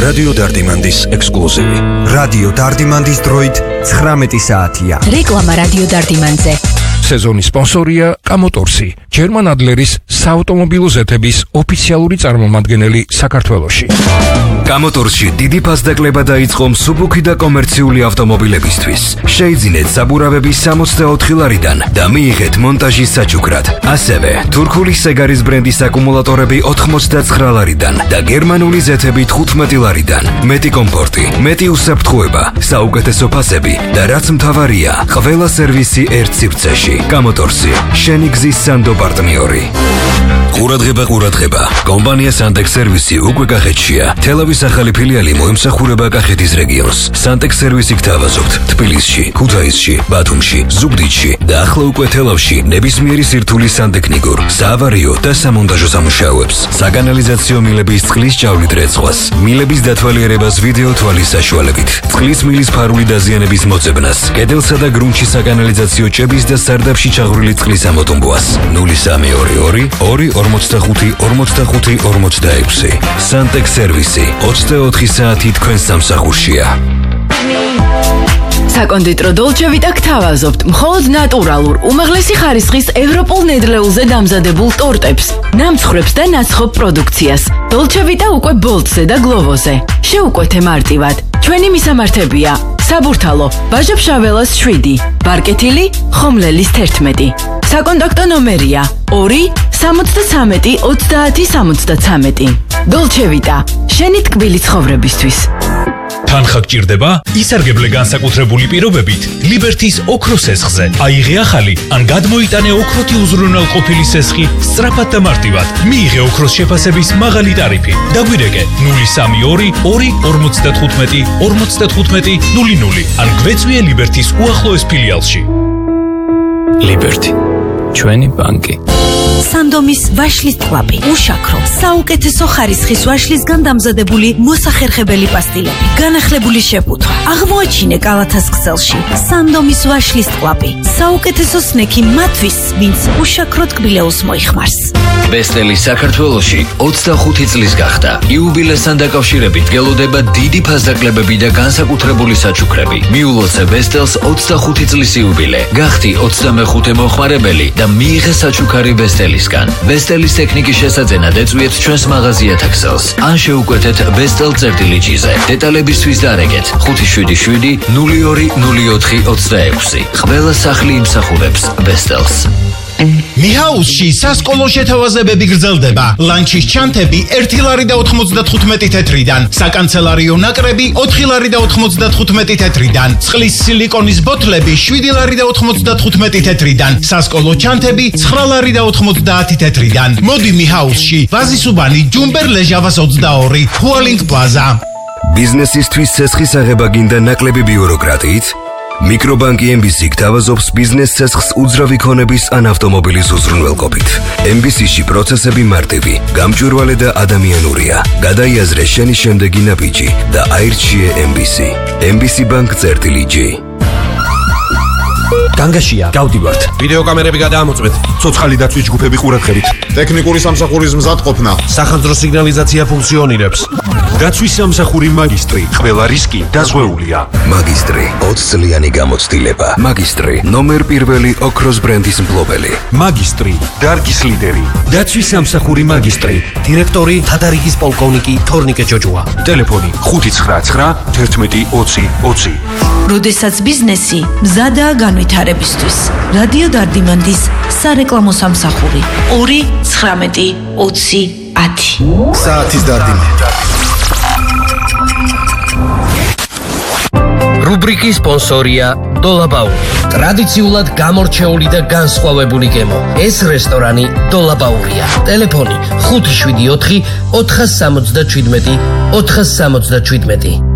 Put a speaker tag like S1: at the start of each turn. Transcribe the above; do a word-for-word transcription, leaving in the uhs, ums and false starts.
S1: რადიო დარდიმანდის ექსკლუზივი. რადიო დარდიმანდის დროით ცხრამეტი საათია.
S2: რეკლამა რადიო დარდიმანზე.
S3: სეზონის სპონსორია კამოტორსი, ჯერმან ადლერის საავტომობილო ზეთების ოფიციალური წარმომადგენელი საქართველოში.
S4: კამოტორსში დიდი ფასდაკლება დაიწყო მსუბუქი და კომერციული ავტომობილებისთვის. შეიძინეთ საბურავები სამოცდაოთხი ლარიდან და მიიღეთ მონტაჟის საჩუქრად. ასევე თურქული სეგარის ბრენდის აკუმულატორები ოთხმოცდაცხრა ლარიდან და გერმანული ზეთები თხუთმეტი ლარიდან. მეტი კომფორტი, მეტი უსაფრთხოება, საუკეთესო ფასები და რაც მთავარია, ყველა სერვისი ერთ სივრცეში. კამოტორსი, შენი გზის სანდო პარტნიორი. ყურადღება, ყურადღება. კომპანია Santex სერვისი უკვე კახეთშია. თელავის ახალი ფილიალი მოემსახურება კახეთის რეგიონს. Santex სერვისი გთავაზობთ თბილისში, ქუთაისში, ბათუმში, ზუგდიდში და ახლა უკვე თელავში ნებისმიერი სირთულის სანტექნიკურ, საავარიო და სამონტაჟო სამუშაოებს. საკანალიზაციო მილების წყლის ჭავლით რეცხვას, მილების დათვალიერებას ვიდეო თვალის საშუალებით, წყლის მილის ფარული დაზიანების მოწებნას, კედელსა და გრუნტში საკანალიზაციო ჭების და სარდაფში ჩაღვრილი წყლის ამოტომბვას. ნული სამი ორი ორი ორი ორმოცდახუთი ორმოცდახუთი ორმოცდაექვსი. Santex სერვისი ოცდაოთხი საათი თქვენ სამსახურშია.
S5: საკონდიტრო დოლჩე ვიტა გთავაზობთ მხოლოდ ნატურალურ, უმაღლესი ხარისხის ევროპულ ნედლეულზე დამზადებულ ტორტებს, ნამცხრებს და ნაცხოვ პროდუქციას. დოლჩე ვიტა უკვე ბოლტზე და გლოვოზე. შეუკვეთე მარტივად. ჩვენი მისამართებია: საბურთალო, ბაჟა-ფშაველას შვიდი, ბარკეთილი, ხომლელის თერთმეტი. საკონტაქტო ნომერია ორი სამოცდათრამეტი ოცდაათი სამოცდათრამეტი. დოლჩე ვიტა, შენი ტკბილი ცხოვრებისთვის.
S6: თანხა გჭირდება? ისარგებლე განსაკუთრებული პირობებით ლიბერთის ოქროს სესხზე. აიღე ახალი ან გადმოიტანე ოქროთი უზრუნველყოფილი სესხი სწრაფად და მარტივად. მიიღე ოქროს შეფასების მაღალი ტარიფი. დაგვირეკე ნული სამი ორი ორი ორმოცდათხუთმეტი ორმოცდათხუთმეტი ნული ნული ან გვეწვიე ლიბერთის უახლოეს ფილიალში. ლიბერთი, ჩვენი ბანკი.
S7: სანდომის ვაშლის ტყლაპი, უშაქრო, საუკეთესო ხარისხის ვაშლისგან დამზადებული მოსახერხებელი პასტილები, განახლებული შეფუთვა. აღმოაჩინე კალათას ქსელში. სანდომის ვაშლის ტყლაპი, საუკეთესო სნექი მათთვის, ვინც უშაქრო ტკბილეულს მოიხმარს.
S8: ბესტელი საქართველოში ოცდახუთი წლის გახდა. იუბილესთან დაკავშირებით გელოდება დიდი ფასდაკლებები და განსაკუთრებული საჩუქრები. მიულოცე ბესტელს ოცდახუთი წლის იუბილე. გახდი ოცდამეხუთე მოხმარებელი და მიიღე საჩუქარი ბესტელისგან. ბესტელის ტექნიკის შესაძენად ეწვიეთ ჩვენს მაღაზიათა ქსელს. ან შეუკვეთეთ ბესტელ წერტილიჯიზე. დეტალებისთვის დარეგეთ ხუთი შვიდი შვიდი ნული ორი ნული ოთხი ოცდაექვსი. ყველა სახლი იმსახურებს ბესტელს.
S9: მიჰაუსში სასკოლო შეთავაზებები გრძელდება. ლანჩის ჩანთები ერთი ლარი და ოთხმოცდათხუთმეტი თეთრიდან, საკანცელარიო ნაკრები ოთხი ლარი და ოთხმოცდათხუთმეტი თეთრიდან, წყლის სილიკონის ბოთლები შვიდი ლარი და ოთხმოცდათხუთმეტი თეთრიდან, სასკოლო ჩანთები ცხრა ლარი და ოთხმოცდაათი თეთრიდან. მოდი მიჰაუსში, ვაზისუბანი, ჯუმბერ ლეჟავას ოცდაორი, ჰუალინგ პლაზა.
S4: ბიზნესისთვის ცესხის აღება გინდა ნაკლები ბიუროკრატიით? მიკრობანკი ემ ბი სი გთავაზობს ბიზნეს ცესხს უძრავი ქონების ან ავტომობილის უზრუნველყოფით. ემ ბი სი-ში პროცესები მარტივი, გამჭვირვალე და ადამიანურია. გადაიაზრე შენი შემდეგი ნაბიჯი და აირჩიე ემ ბი სი. ემ ბი სი ბანკ წერტილი ჯი.
S10: განგაშია, გავდივართ.
S11: ვიდეო კამერები გადაამოწმეთ.
S10: ცოცხალი დაცვის ჯგუფები ყურადღებით.
S11: ტექნიკური სამსახურის მზადყოფნა.
S10: სახანძრო სიგნალიზაცია ფუნქციონირებს. დაცვის სამსახური მაგისტრი. ყველა რისკი დაზღვეულია.
S4: მაგისტრი, ოცწლიანი გამოცდილება. მაგისტრი, ნომერ პირველი ოქროს ბრენდის მფლობელი.
S10: მაგისტრი, დარგის ლიდერი. დაცვის სამსახური მაგისტრი. დირექტორი თადარიგის პოლკოვნიკი თორნიკე ჯოჯოა. ტელეფონი ხუთი ცხრა ცხრა თერთმეტი ოცი ოცი.
S7: როდესაც ბიზნესი მზადაა განვითარებისთვის. რადიო დარდიმანდის სარეკლამო სამსახური ორი ცხრამეტი ოცი ათი.
S10: საათის დარდიმანი.
S12: რუბრიკის სპონსორია დოლაბაური. ტრადიციულად გამორჩეული და განსხვავებული გემო. ეს რესტორანი დოლაბაურია. ტელეფონი ხუთი შვიდი ოთხი ოთხას სამოცდაჩვიდმეტი ოთხას სამოცდაჩვიდმეტი.